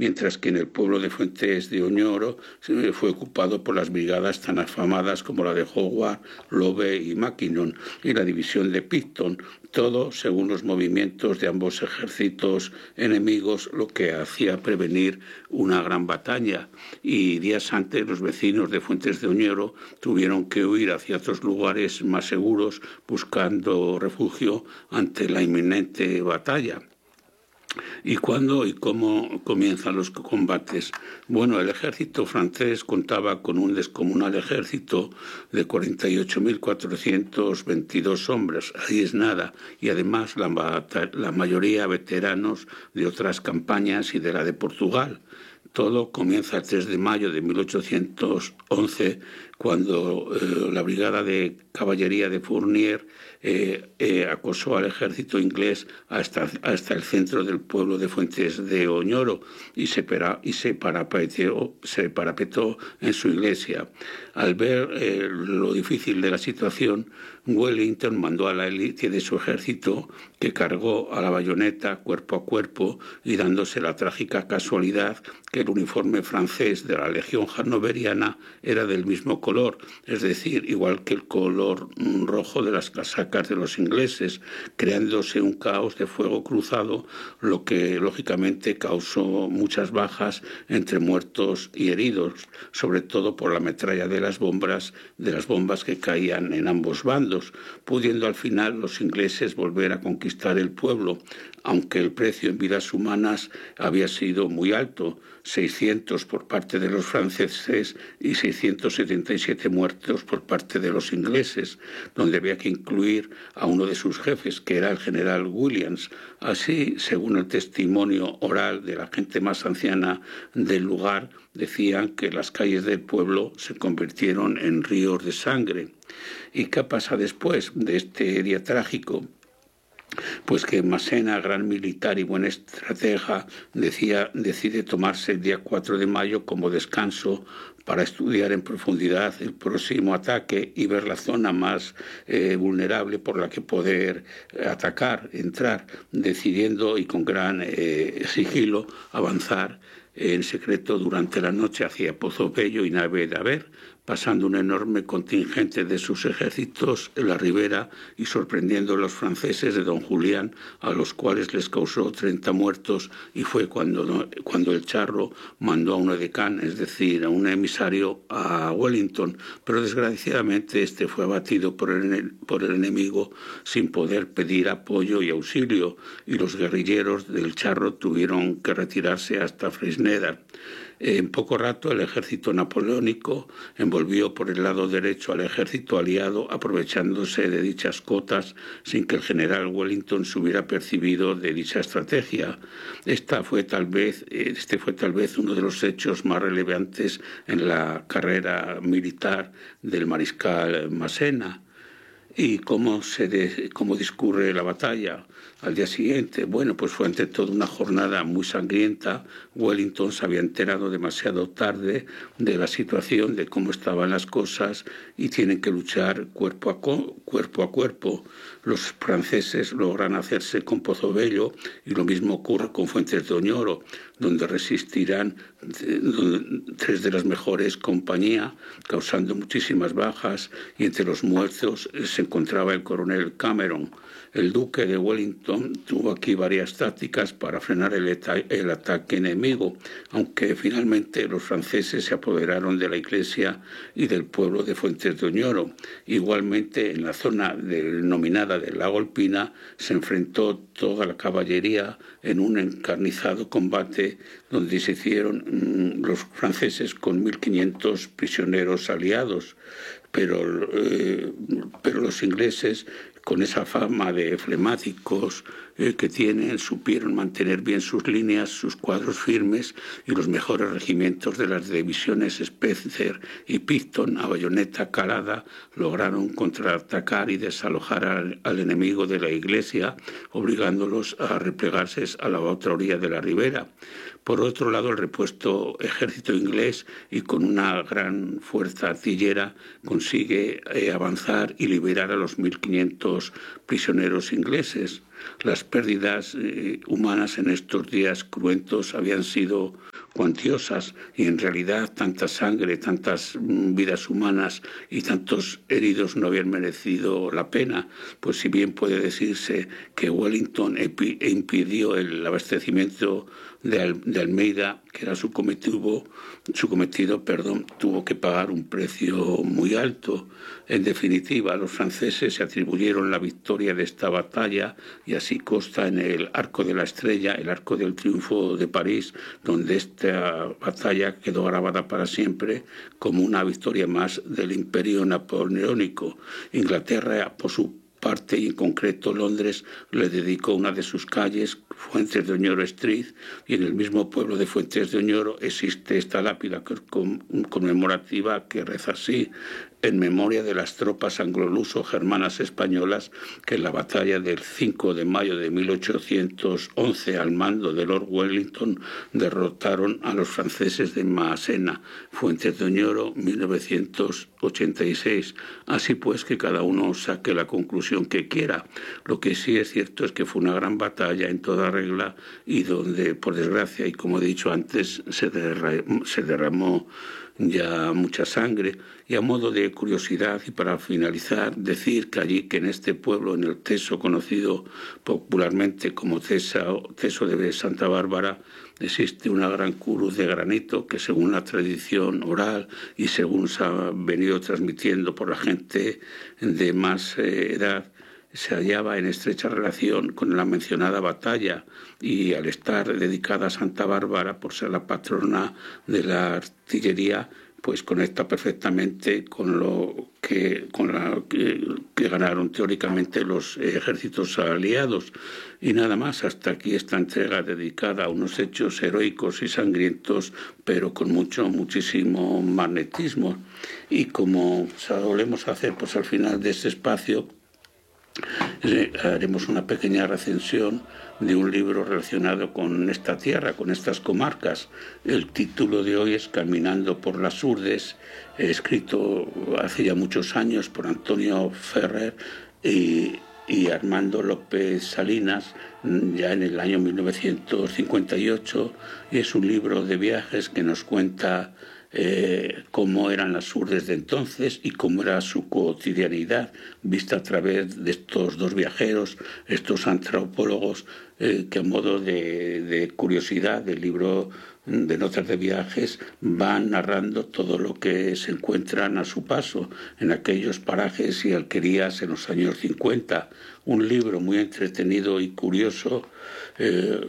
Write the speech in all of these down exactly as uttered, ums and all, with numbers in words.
mientras que en el pueblo de Fuentes de Oñoro fue ocupado por las brigadas tan afamadas como la de Howard, Lobe y Mackinnon y la división de Picton, todo según los movimientos de ambos ejércitos enemigos, lo que hacía prevenir una gran batalla. Y días antes los vecinos de Fuentes de Oñoro tuvieron que huir hacia otros lugares más seguros buscando refugio ante la inminente batalla. ¿Y cuándo y cómo comienzan los combates? Bueno, el ejército francés contaba con un descomunal ejército de cuarenta y ocho mil cuatrocientos veintidós hombres, ahí es nada, y además la, la mayoría veteranos de otras campañas y de la de Portugal. Todo comienza el tres de mayo de mil ochocientos once, cuando eh, la brigada de caballería de Fournier eh, eh, acosó al ejército inglés hasta, hasta el centro del pueblo de Fuentes de Oñoro y se, para, y se, parapetó, se parapetó en su iglesia. Al ver eh, lo difícil de la situación, Wellington mandó a la élite de su ejército, que cargó a la bayoneta cuerpo a cuerpo y dándose la trágica casualidad que el uniforme francés de la Legión Hannoveriana era del mismo color, es decir, igual que el color rojo de las casacas de los ingleses, creándose un caos de fuego cruzado, lo que lógicamente causó muchas bajas entre muertos y heridos, sobre todo por la metralla de las bombas, de las bombas que caían en ambos bandos, pudiendo al final los ingleses volver a conquistar el pueblo, aunque el precio en vidas humanas había sido muy alto, seiscientos por parte de los franceses y seiscientos setenta y siete muertos por parte de los ingleses, donde había que incluir a uno de sus jefes, que era el general Williams. Así, según el testimonio oral de la gente más anciana del lugar, decían que las calles del pueblo se convirtieron en ríos de sangre. ¿Y qué pasa después de este día trágico? Pues que Massena, gran militar y buen estratega, decía, decide tomarse el día cuatro de mayo como descanso para estudiar en profundidad el próximo ataque y ver la zona más eh, vulnerable por la que poder atacar, entrar, decidiendo y con gran eh, sigilo avanzar en secreto durante la noche hacia Pozobello y Nave de Aver, pasando un enorme contingente de sus ejércitos en la ribera y sorprendiendo a los franceses de Don Julián, a los cuales les causó treinta muertos, y fue cuando, cuando el Charro mandó a un edecán, es decir, a un emisario a Wellington, pero desgraciadamente este fue abatido por el, por el enemigo sin poder pedir apoyo y auxilio, y los guerrilleros del Charro tuvieron que retirarse hasta Fresneda. En poco rato el ejército napoleónico envolvió por el lado derecho al ejército aliado, aprovechándose de dichas cotas sin que el general Wellington se hubiera percibido de dicha estrategia. Esta fue tal vez, este fue tal vez uno de los hechos más relevantes en la carrera militar del mariscal Massena. ¿Y cómo, se de, cómo discurre la batalla al día siguiente? Bueno, pues fue ante todo una jornada muy sangrienta. Wellington se había enterado demasiado tarde de la situación, de cómo estaban las cosas, y tienen que luchar cuerpo a, co cuerpo, a cuerpo. Los franceses logran hacerse con Pozobello y lo mismo ocurre con Fuentes de Oñoro, donde resistirán tres de las mejores compañías, causando muchísimas bajas, y entre los muertos se encontraba el coronel Cameron. El duque de Wellington tuvo aquí varias tácticas para frenar el, el ataque enemigo, aunque finalmente los franceses se apoderaron de la iglesia y del pueblo de Fuentes de Oñoro. Igualmente, en la zona denominada del lago Alpina se enfrentó toda la caballería en un encarnizado combate donde se hicieron mmm, los franceses con mil quinientos prisioneros aliados, pero, eh, pero los ingleses, con esa fama de flemáticos eh, que tienen, supieron mantener bien sus líneas, sus cuadros firmes, y los mejores regimientos de las divisiones Spencer y Picton, a bayoneta calada, lograron contraatacar y desalojar al, al enemigo de la iglesia, obligándolos a replegarse a la otra orilla de la ribera. Por otro lado, el repuesto ejército inglés, y con una gran fuerza artillera, consigue eh, avanzar y liberar a los mil quinientos prisioneros ingleses. Las pérdidas eh, humanas en estos días cruentos habían sido cuantiosas, y en realidad tanta sangre, tantas vidas humanas y tantos heridos no habían merecido la pena. Pues si bien puede decirse que Wellington impidió el abastecimiento de, Al, de Almeida, que era su cometido, su cometido, perdón, tuvo que pagar un precio muy alto. En definitiva, los franceses se atribuyeron la victoria de esta batalla, y así consta en el Arco de la Estrella, el Arco del Triunfo de París, donde esta batalla quedó grabada para siempre como una victoria más del Imperio napoleónico. Inglaterra, por su parte, y en concreto Londres, le dedicó una de sus calles, Fuentes de Oñoro Street, y en el mismo pueblo de Fuentes de Oñoro existe esta lápida conmemorativa que reza así: en memoria de las tropas anglo-luso-germanas españolas que en la batalla del cinco de mayo de mil ochocientos once, al mando de Lord Wellington, derrotaron a los franceses de Maasena, Fuentes de Oñoro, mil novecientos ochenta y seis. Así pues, que cada uno saque la conclusión que quiera. Lo que sí es cierto es que fue una gran batalla en toda regla, y donde, por desgracia, y como he dicho antes, se derramó, se derramó ya mucha sangre. Y a modo de curiosidad, y para finalizar, decir que allí, que en este pueblo, en el Teso, conocido popularmente como Tesa, Teso de Santa Bárbara, existe una gran cruz de granito que, según la tradición oral y según se ha venido transmitiendo por la gente de más eh, edad, se hallaba en estrecha relación con la mencionada batalla, y al estar dedicada a Santa Bárbara por ser la patrona de la artillería, pues conecta perfectamente con lo que, con la, que, que ganaron teóricamente los ejércitos aliados. Y nada más, hasta aquí esta entrega dedicada a unos hechos heroicos y sangrientos, pero con mucho, muchísimo magnetismo. Y como solemos hacer, pues al final de este espacio, haremos una pequeña recensión de un libro relacionado con esta tierra, con estas comarcas. El título de hoy es Caminando por las Urdes, escrito hace ya muchos años por Antonio Ferrer y, y Armando López Salinas, ya en el año mil novecientos cincuenta y ocho, y es un libro de viajes que nos cuenta Eh, cómo eran las urdes de entonces y cómo era su cotidianidad, vista a través de estos dos viajeros, estos antropólogos, eh, que a modo de, de curiosidad del libro de notas de viajes van narrando todo lo que se encuentran a su paso en aquellos parajes y alquerías en los años cincuenta. Un libro muy entretenido y curioso, eh,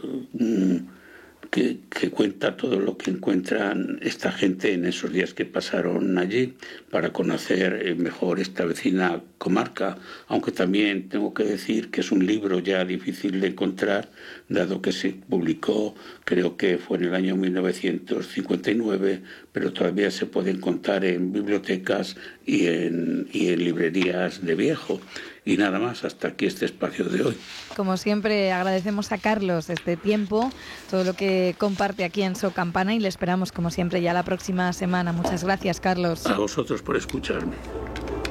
Que, que cuenta todo lo que encuentran esta gente en esos días que pasaron allí, para conocer mejor esta vecina comarca, aunque también tengo que decir que es un libro ya difícil de encontrar, dado que se publicó, creo que fue en el año mil novecientos cincuenta y nueve, pero todavía se puede encontrar en bibliotecas y en, y en librerías de viejo. Y nada más, hasta aquí este espacio de hoy. Como siempre, agradecemos a Carlos este tiempo, todo lo que comparte aquí en So Campana, y le esperamos, como siempre, ya la próxima semana. Muchas gracias, Carlos. A vosotros por escucharme.